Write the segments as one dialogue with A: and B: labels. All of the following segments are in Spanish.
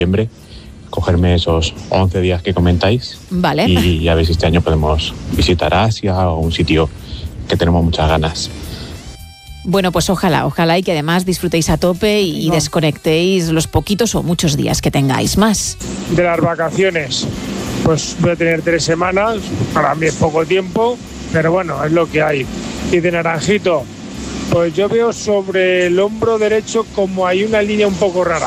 A: noviembre, cogerme esos 11 días que comentáis.
B: Vale.
A: Y a ver si este año podemos visitar Asia o un sitio que tenemos muchas ganas.
B: Bueno, pues ojalá y que además disfrutéis a tope y desconectéis los poquitos o muchos días que tengáis más.
C: De las vacaciones, pues voy a tener 3 semanas, para mí es poco tiempo, pero bueno, es lo que hay. Y de Naranjito, pues yo veo sobre el hombro derecho como hay una línea un poco rara.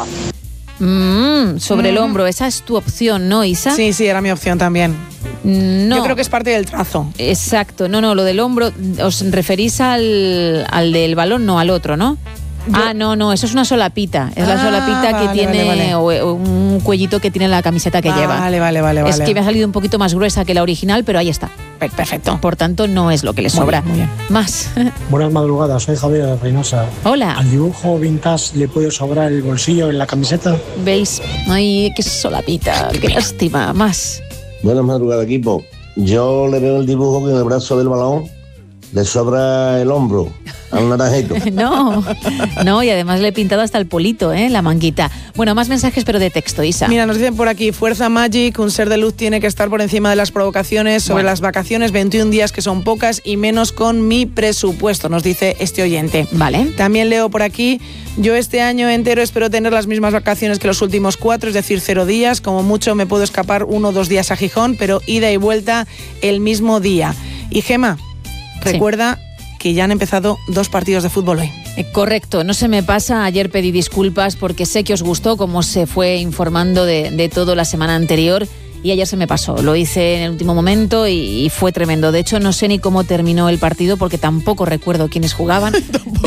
B: Sobre el hombro, esa es tu opción, ¿no, Isa?
D: Sí, era mi opción también.
B: No.
D: Yo creo que es parte del trazo.
B: Exacto, no, lo del hombro, os referís al del balón, no al otro, ¿no? No, eso es una solapita. Es la solapita que tiene vale. O un cuellito que tiene la camiseta que lleva.
D: Vale.
B: Es que me ha salido un poquito más gruesa que la original, pero ahí está.
D: Perfecto.
B: Por tanto, no es lo que le sobra.
D: Muy bien.
B: Más.
E: Buenas madrugadas, soy Javier de Reynosa.
B: Hola.
E: ¿Al dibujo vintage le puede sobrar el bolsillo en la camiseta?
B: ¿Veis? Ay, qué solapita, qué lástima. Más.
F: Buenas madrugadas, equipo. Yo le veo el dibujo que en el brazo del balón le sobra el hombro al Naranjito.
B: No, y además le he pintado hasta el polito, la manguita. Bueno, más mensajes, pero de texto, Isa.
D: Mira, nos dicen por aquí, Fuerza Magic, un ser de luz tiene que estar por encima de las provocaciones sobre las vacaciones, 21 días que son pocas y menos con mi presupuesto, nos dice este oyente.
B: Vale.
D: También leo por aquí, yo este año entero espero tener las mismas vacaciones que los últimos 4, es decir, 0 días, como mucho me puedo escapar 1 o 2 días a Gijón, pero ida y vuelta el mismo día. Y Gema, recuerda que ya han empezado 2 partidos de fútbol hoy.
B: Correcto, no se me pasa. Ayer pedí disculpas porque sé que os gustó cómo se fue informando de todo la semana anterior y ayer se me pasó. Lo hice en el último momento y fue tremendo. De hecho, no sé ni cómo terminó el partido porque tampoco recuerdo quiénes jugaban.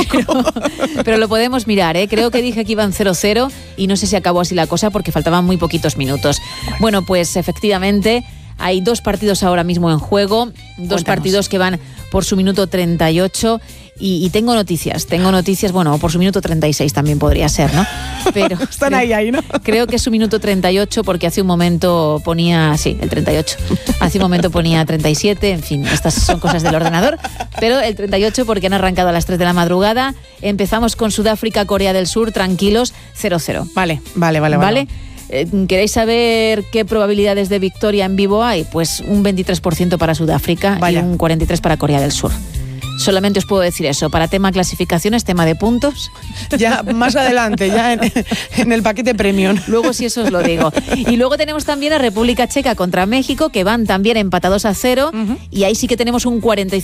B: Pero lo podemos mirar, ¿eh? Creo que dije que iban 0-0 y no sé si acabó así la cosa porque faltaban muy poquitos minutos. Bueno, pues efectivamente hay 2 partidos ahora mismo en juego, 2 partidos que van por su minuto 38 y tengo noticias, bueno, por su minuto 36 también podría ser, ¿no? Pero
D: están ahí, ¿no?
B: Creo que es su minuto 38 porque hace un momento ponía, el 38, hace un momento ponía 37, en fin, estas son cosas del ordenador, pero el 38 porque han arrancado a las 3 de la madrugada, empezamos con Sudáfrica, Corea del Sur, tranquilos, 0-0.
D: Vale.
B: ¿Queréis saber qué probabilidades de victoria en vivo hay? Pues un 23% para Sudáfrica y un 43% para Corea del Sur. Solamente os puedo decir eso. Para tema clasificaciones, tema de puntos.
D: Ya más adelante, ya en el paquete premium.
B: Luego sí, eso os lo digo. Y luego tenemos también a República Checa contra México, que van también empatados a 0. Y ahí sí que tenemos un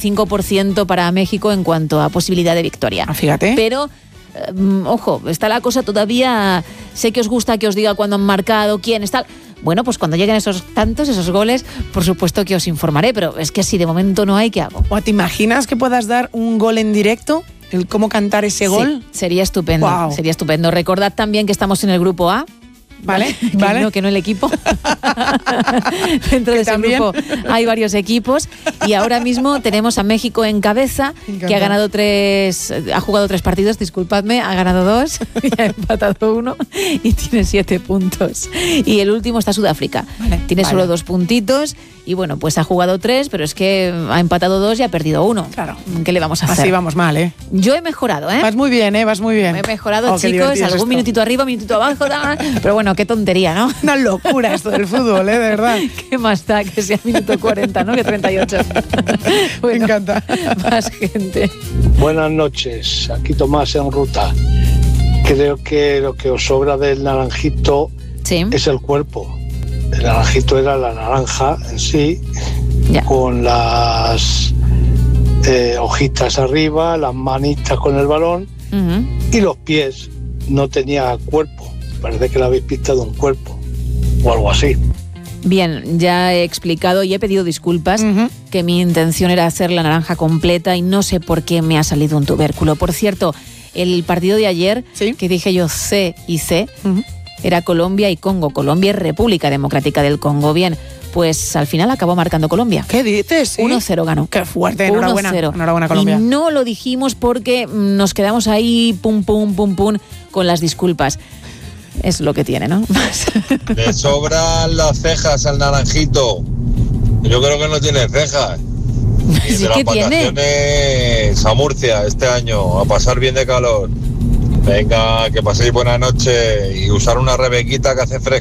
B: 45% para México en cuanto a posibilidad de victoria.
D: Fíjate.
B: Pero ojo, está la cosa todavía. Sé que os gusta que os diga cuándo han marcado, quién está. Bueno, pues cuando lleguen esos goles, por supuesto que os informaré, pero es que si de momento no hay, ¿qué hago?
D: ¿O te imaginas que puedas dar un gol en directo? ¿El cómo cantar ese gol?
B: Sería estupendo.
D: Wow.
B: Sería estupendo. Recordad también que estamos en el grupo A.
D: Vale.
B: Que no el equipo. Dentro de ese grupo hay varios equipos y ahora mismo tenemos a México en cabeza, que ha ganado ha jugado 3 partidos, disculpadme, ha ganado 2 y ha empatado 1 y tiene 7 puntos. Y el último está Sudáfrica. Tiene solo 2 puntitos y bueno, pues ha jugado 3, pero es que ha empatado 2 y ha perdido 1.
D: Claro.
B: ¿Qué le vamos a hacer?
D: Así vamos mal, ¿eh?
B: Yo he mejorado, ¿eh?
D: Vas muy bien, ¿eh? Vas muy bien.
B: He mejorado, chicos, algún minutito arriba, minutito abajo, pero bueno, qué tontería, ¿no?
D: Una locura esto del fútbol, ¿eh? De verdad.
B: ¿Qué más da que sea minuto 40, ¿no? Que 38. Bueno,
D: me encanta.
B: Más gente.
G: Buenas noches, aquí Tomás en ruta. Creo que lo que os sobra del Naranjito es el cuerpo. El Naranjito era la naranja en sí, con las hojitas arriba, las manitas con el balón y los pies. No tenía cuerpo. Parece que le habéis pintado un cuerpo o algo así.
B: Bien, ya he explicado y he pedido disculpas que mi intención era hacer la naranja completa y no sé por qué me ha salido un tubérculo. Por cierto, el partido de ayer, que dije yo C y C, era Colombia y Congo. Colombia y República Democrática del Congo. Bien, pues al final acabó marcando Colombia.
D: ¿Qué dices?
B: 1-0 ganó.
D: Qué fuerte, enhorabuena.
B: 1-0.
D: Enhorabuena, Colombia.
B: Y no lo dijimos porque nos quedamos ahí pum, pum, pum, pum, con las disculpas. Es lo que tiene, ¿no?
H: Le sobran las cejas al Naranjito. Yo creo que no tiene cejas. Y
B: sí
H: de las
B: que
H: vacaciones a Murcia este año, a pasar bien de calor. Venga, que paséis buena noche y usar una rebequita que hace fresco.